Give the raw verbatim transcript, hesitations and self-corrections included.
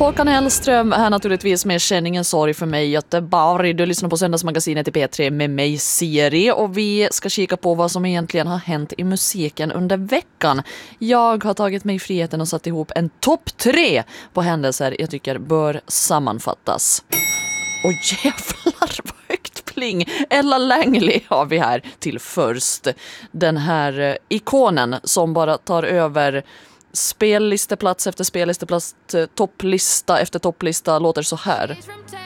Håkan Hellström här naturligtvis med Känningen sorg för mig Göteborg. Du lyssnar på Söndagsmagasinet i P tre med mig Siri och vi ska kika på vad som egentligen har hänt i musiken under veckan. Jag har tagit mig friheten och satt ihop en topp tre på händelser jag tycker bör sammanfattas. Och jävlar vad högt pling. Ella Langley har vi här till först. Den här ikonen som bara tar över spellisteplats efter spellisteplats, topplista efter topplista låter så här.